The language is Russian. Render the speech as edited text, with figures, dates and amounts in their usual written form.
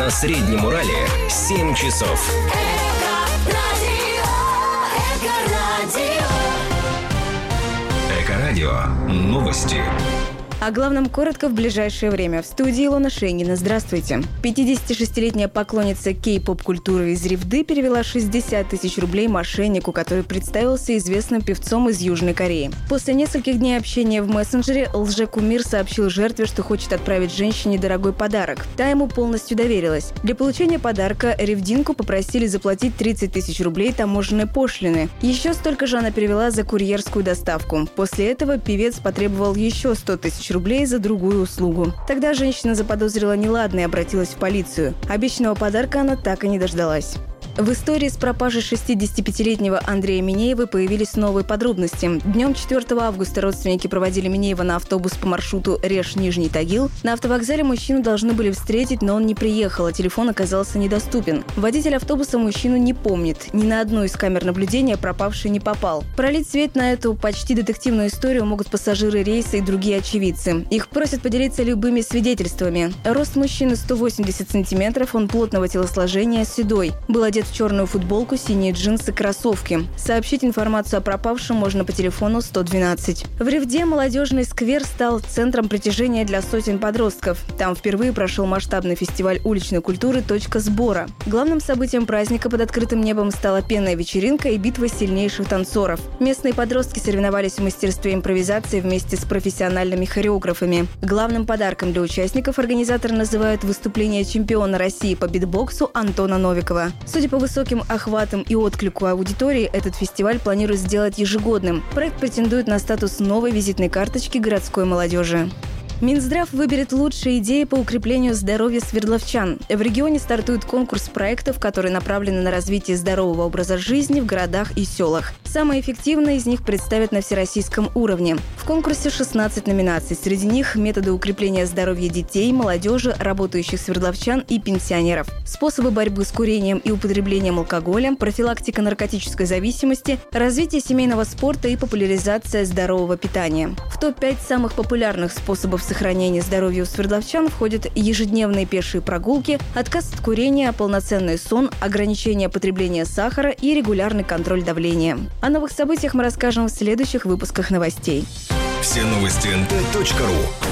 На Среднем Урале 7 часов. Эко-радио. Новости. О главном коротко в ближайшее время. В студии Илона Шейнгина. Здравствуйте. 56-летняя поклонница кей-поп-культуры из Ревды перевела 60 тысяч рублей мошеннику, который представился известным певцом из Южной Кореи. После нескольких дней общения в мессенджере лже-кумир сообщил жертве, что хочет отправить женщине дорогой подарок. Та ему полностью доверилась. Для получения подарка ревдинку попросили заплатить 30 тысяч рублей таможенной пошлины. Еще столько же она перевела за курьерскую доставку. После этого певец потребовал еще 100 тысяч рублей за другую услугу. Тогда женщина заподозрила неладное и обратилась в полицию. Обещанного подарка она так и не дождалась. В истории с пропажей 65-летнего Андрея Минеева появились новые подробности. Днем 4 августа родственники проводили Минеева на автобус по маршруту Реж-Нижний Тагил. На автовокзале мужчину должны были встретить, но он не приехал, а телефон оказался недоступен. Водитель автобуса мужчину не помнит. Ни на одну из камер наблюдения пропавший не попал. Пролить свет на эту почти детективную историю могут пассажиры рейса и другие очевидцы. Их просят поделиться любыми свидетельствами. Рост мужчины 180 сантиметров, он плотного телосложения, седой. Был одет в черную футболку, синие джинсы, кроссовки. Сообщить информацию о пропавшем можно по телефону 112. В Ревде молодежный сквер стал центром притяжения для сотен подростков. Там впервые прошел масштабный фестиваль уличной культуры «Точка сбора». Главным событием праздника под открытым небом стала пенная вечеринка и битва сильнейших танцоров. Местные подростки соревновались в мастерстве импровизации вместе с профессиональными хореографами. Главным подарком для участников организаторы называют выступление чемпиона России по битбоксу Антона Новикова. Судя по высоким охватам и отклику аудитории, этот фестиваль планируют сделать ежегодным. Проект претендует на статус новой визитной карточки городской молодежи. Минздрав выберет лучшие идеи по укреплению здоровья свердловчан. В регионе стартует конкурс проектов, которые направлены на развитие здорового образа жизни в городах и селах. Самые эффективные из них представят на всероссийском уровне. В конкурсе 16 номинаций. Среди них методы укрепления здоровья детей, молодежи, работающих свердловчан и пенсионеров, способы борьбы с курением и употреблением алкоголя, профилактика наркотической зависимости, развитие семейного спорта и популяризация здорового питания. В топ-5 самых популярных способов сохранения здоровья у свердловчан входят ежедневные пешие прогулки, отказ от курения, полноценный сон, ограничение потребления сахара и регулярный контроль давления. О новых событиях мы расскажем в следующих выпусках новостей. Все новости nt.ru.